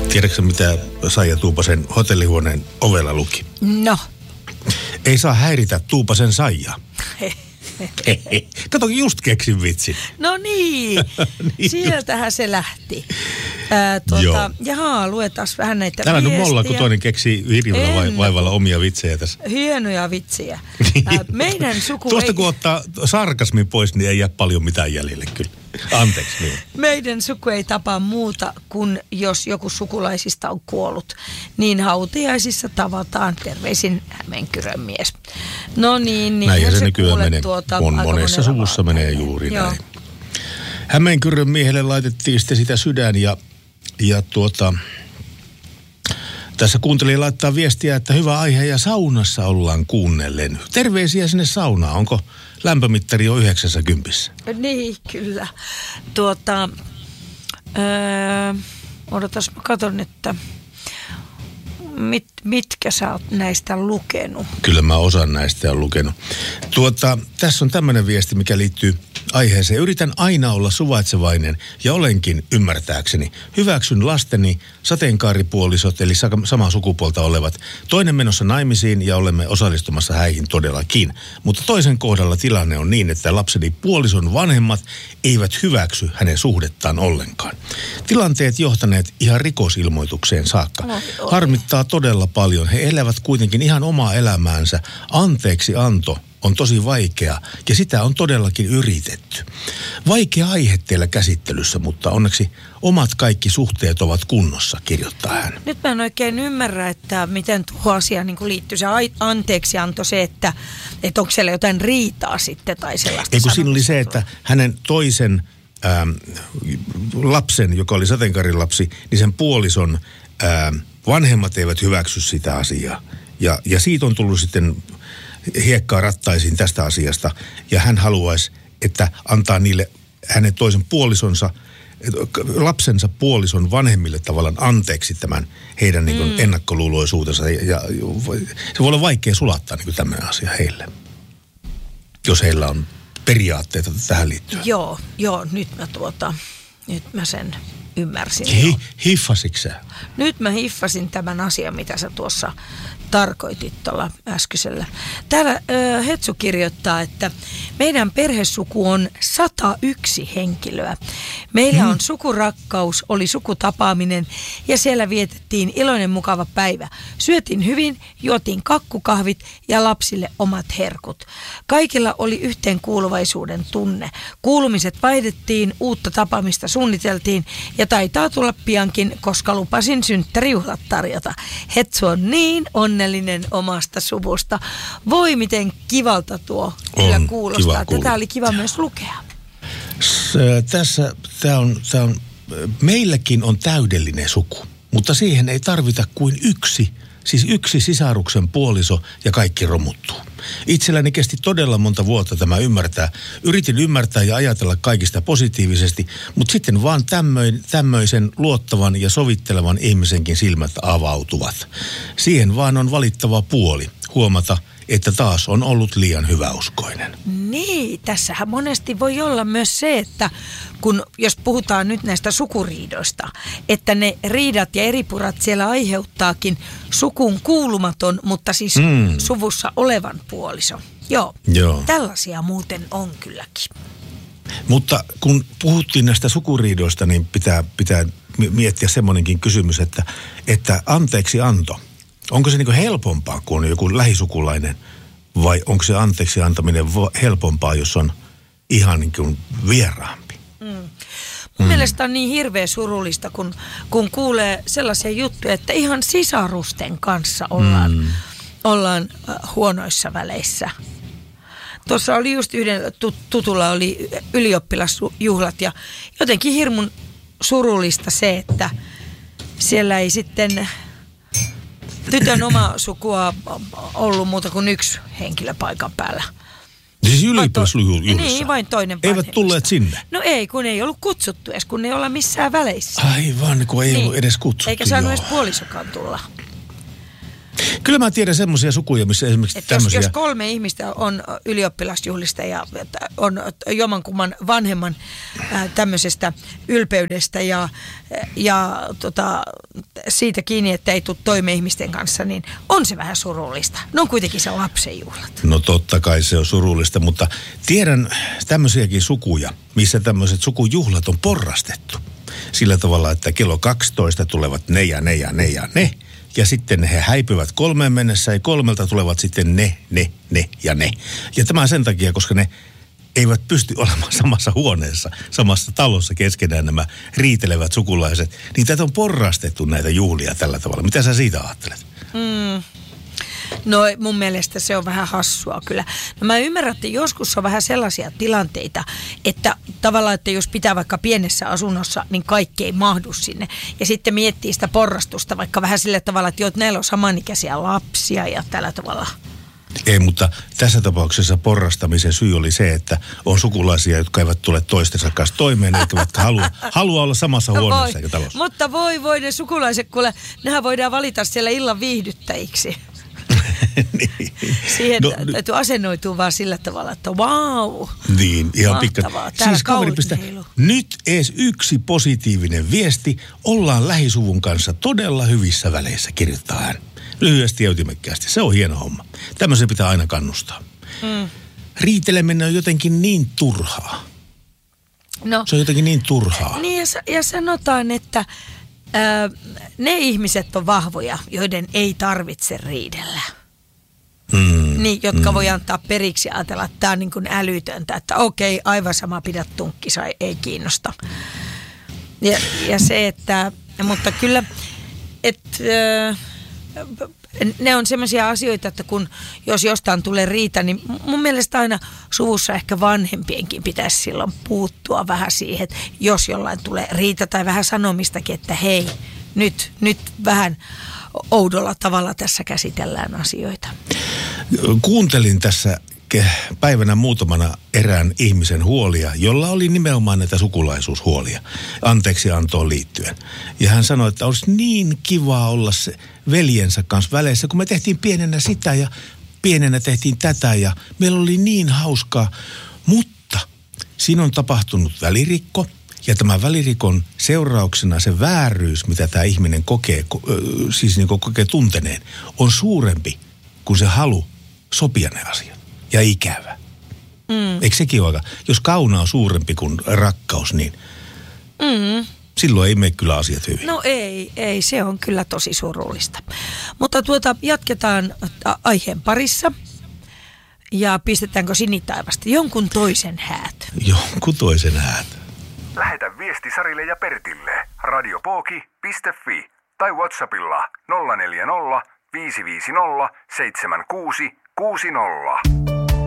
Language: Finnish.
Tiedätkö mitä Saija Tuupasen hotellihuoneen ovella luki? No. Ei saa häiritä Tuupasen Saijaa. Kato, just vitsin. No niin, sieltähän se lähti. Jaha, luetaan vähän näitä Täällä viestiä. Täällä on molla, kun toinen keksii hirveällä vaivalla omia vitsejä tässä. Hienoja vitsejä. Meidän suku Tuosta kun ottaa sarkasmin pois, niin ei jää paljon mitään jäljelle kyllä. Anteeksi. Niin. Meidän suku ei tapaa muuta kuin jos joku sukulaisista on kuollut. Niin hautajaisissa tavataan. Terveisin Hämeenkyrön mies. No niin. Näinhän se nykyään menee. Monessa suvussa menee juuri näin. Hämeenkyrön miehelle laitettiin sitten sitä sydän ja tässä kuuntelija laittaa viestiä, että hyvä aihe ja saunassa ollaan kuunnellen. Terveisiä sinne saunaan. Onko lämpömittari jo 90? Niin, kyllä. Odotas, mä katson, että mitkä sä oot näistä lukenut? Kyllä mä osan näistä on lukenut. Tässä on tämmöinen viesti, mikä liittyy aiheeseen. Yritän aina olla suvaitsevainen ja olenkin ymmärtääkseni. Hyväksyn lasteni sateenkaaripuolisot eli samaa sukupuolta olevat. Toinen menossa naimisiin ja olemme osallistumassa häihin todellakin. Mutta toisen kohdalla tilanne on niin, että lapseni puolison vanhemmat eivät hyväksy hänen suhdettaan ollenkaan. Tilanteet johtaneet ihan rikosilmoitukseen saakka. Harmittaa todella paljon. He elävät kuitenkin ihan omaa elämäänsä. Anteeksi anto on tosi vaikea ja sitä on todellakin yritetty. Vaikea aihe teillä käsittelyssä, mutta onneksi omat kaikki suhteet ovat kunnossa, kirjoittaa hän. Nyt mä en oikein ymmärrä, että miten tuohon asiaan niin liittyy se anteeksianto, se, että onko siellä jotain riitaa sitten tai sellaista. Eikö siinä oli se, että hänen toisen lapsen, joka oli sateenkaarilapsi, niin sen puolison vanhemmat eivät hyväksy sitä asiaa. Ja siitä on tullut sitten hiekkaa rattaisiin tästä asiasta ja hän haluaisi, että antaa niille hänen toisen puolisonsa, lapsensa puolison vanhemmille tavallaan anteeksi tämän heidän niin kuin ennakkoluuloisuutensa ja se voi olla vaikea sulattaa niin kuin tämmöinen asia heille, jos heillä on periaatteita tähän liittyen. Joo, nyt mä sen ymmärsin. Hiffasitko sä? Nyt mä hiffasin tämän asian, mitä sä tuossa tarkoitit tuolla äskeisellä. Täällä Hetsu kirjoittaa, että meidän perhesuku on 101 henkilöä. Meillä on sukurakkaus, oli sukutapaaminen ja siellä vietettiin iloinen mukava päivä. Syötiin hyvin, juotiin kakkukahvit ja lapsille omat herkut. Kaikilla oli yhteenkuuluvaisuuden tunne. Kuulumiset vaihdettiin, uutta tapaamista suunniteltiin ja taitaa tulla piankin, koska lupasin synttärijuhlat tarjota. Hetsu on niin onnellinen omasta suvusta. Voi miten kivalta tuo kyllä kuulostaa. Tätä oli kiva myös lukea. Meilläkin on täydellinen suku, mutta siihen ei tarvita kuin yksi sisaruksen puoliso ja kaikki romuttuu. Itselläni kesti todella monta vuotta tämä ymmärtää. Yritin ymmärtää ja ajatella kaikista positiivisesti, mutta sitten vaan tämmöisen luottavan ja sovittelevan ihmisenkin silmät avautuvat. Siihen vaan on valittava puoli. Huomata, että taas on ollut liian hyväuskoinen. Niin, tässähän monesti voi olla myös se, että jos puhutaan nyt näistä sukuriidoista, että ne riidat ja eripurat siellä aiheuttaakin sukuun kuulumaton, mutta siis suvussa olevan puoliso. Joo. Tällaisia muuten on kylläkin. Mutta kun puhuttiin näistä sukuriidoista, niin pitää miettiä semmoinenkin kysymys, että anteeksi anto. Onko se niin kuin helpompaa, kun on joku lähisukulainen, vai onko se anteeksi antaminen helpompaa, jos on ihan niin kuin vieraampi? Mun mielestä on niin hirveän surullista, kun kuulee sellaisia juttuja, että ihan sisarusten kanssa ollaan huonoissa väleissä. Tuossa oli just yhden tutulla oli ylioppilasjuhlat ja jotenkin hirmun surullista se, että siellä ei sitten tytön oma sukua ollut muuta kuin yksi henkilö paikan päällä. Siis ylioppilasjuhlissa? Niin, vain toinen eivät tulleet sinne? No ei, kun ei ollut kutsuttu edes, kun ei olla missään väleissä. Aivan, kun ei ollut edes kutsuttu. Eikä saanut edes puolisokaan tulla. Kyllä mä tiedän semmoisia sukuja, missä esimerkiksi tämmöisiä... Jos 3 ihmistä on ylioppilasjuhlista ja on jomankumman vanhemman tämmöisestä ylpeydestä ja siitä kiinni, että ei tule toimeen ihmisten kanssa, niin on se vähän surullista. Ne on kuitenkin se lapsen juhlat. No totta kai se on surullista, mutta tiedän tämmöisiäkin sukuja, missä tämmöiset sukujuhlat on porrastettu. Sillä tavalla, että kello 12 tulevat ne ja ne ja ne ja ne. Ja sitten he häipyvät 3 mennessä ja 3 tulevat sitten ne ja ne. Ja tämä sen takia, koska ne eivät pysty olemaan samassa huoneessa, samassa talossa keskenään nämä riitelevät sukulaiset. Niin tätä on porrastettu näitä juhlia tällä tavalla. Mitä sä siitä ajattelet? No mun mielestä se on vähän hassua kyllä. No mä ymmärrän, että joskus on vähän sellaisia tilanteita, että tavallaan, että jos pitää vaikka pienessä asunnossa, niin kaikki ei mahdu sinne. Ja sitten miettii sitä porrastusta vaikka vähän sillä tavalla, että näillä on samanikäisiä lapsia ja tällä tavalla. Ei, mutta tässä tapauksessa porrastamisen syy oli se, että on sukulaisia, jotka eivät tule toistensa kanssa toimeen, eivätkä halua olla samassa huoneessa eikä talossa. Mutta voi ne sukulaiset, kuule, nehän voidaan valita siellä illan viihdyttäjiksi. Niin. Siihen täytyy asennoitua vaan sillä tavalla, että vau. Niin, ihan mahtavaa. Siis kaveripistä, nyt ees yksi positiivinen viesti. Ollaan lähisuvun kanssa todella hyvissä väleissä, kirjoittaa hän. Lyhyesti ja ytimekkäästi. Se on hieno homma. Tämmöisen pitää aina kannustaa. Riiteleminen on jotenkin niin turhaa. No, se on jotenkin niin turhaa. Niin ja sanotaan, että ne ihmiset on vahvoja, joiden ei tarvitse riidellä. Niin, jotka voi antaa periksi ja ajatella, että tämä on niin kuin älytöntä, että okei, aivan sama, pidä tunkkisa, ei kiinnosta. Ja se, että, mutta kyllä, että ne on semmoisia asioita, että jos jostain tulee riita, niin mun mielestä aina suvussa ehkä vanhempienkin pitäisi silloin puuttua vähän siihen, että jos jollain tulee riita tai vähän sanomistakin, että hei, nyt vähän oudolla tavalla tässä käsitellään asioita. Kuuntelin tässä päivänä muutamana erään ihmisen huolia, jolla oli nimenomaan näitä sukulaisuushuolia anteeksiantoon liittyen. Ja hän sanoi, että olisi niin kiva olla se veljensä kanssa väleissä, kun me tehtiin pienenä sitä ja pienenä tehtiin tätä ja meillä oli niin hauskaa. Mutta siinä on tapahtunut välirikko ja tämän välirikon seurauksena se vääryys, mitä tämä ihminen kokee, siis niin kuin kokee tunteneen, on suurempi kuin se halu sopia ne asiat. Ja ikävä. Eikö sekin ole aika? Jos kauna on suurempi kuin rakkaus, niin silloin ei mene kyllä asiat hyvin. No ei, se on kyllä tosi surullista. Mutta jatketaan aiheen parissa. Ja pistetäänkö sinitaivasta jonkun toisen häät? Jonkun toisen häät. Lähetä viesti Sarille ja Pertille. radiopoki.fi tai WhatsAppilla 040 550 7660.